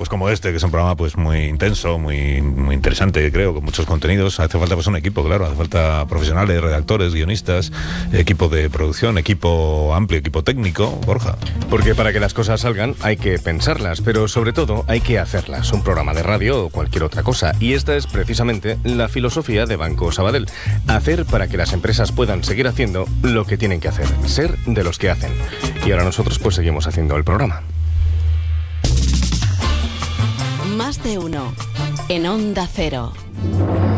como este, que es un programa pues muy intenso, muy interesante, creo, con muchos contenidos, hace falta pues un equipo, claro, hace falta profesionales, redactores, guionistas, equipo de producción, equipo amplio, equipo técnico, Borja. Porque para que las cosas salgan hay que pensarlas, pero sobre todo hay que hacerlas. Un programa de radio o cualquier otra cosa. Y esta es precisamente la filosofía de Banco Sabadell. Hacer para que las empresas puedan seguir haciendo lo que tienen que hacer. Ser de los que hacen. Y ahora nosotros pues seguimos haciendo el programa. Más de uno en Onda Cero.